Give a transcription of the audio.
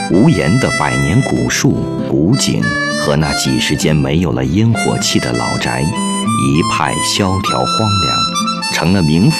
无言的百年古树、古井和那几十间没有了烟火气的老宅，一派萧条荒凉，成了名副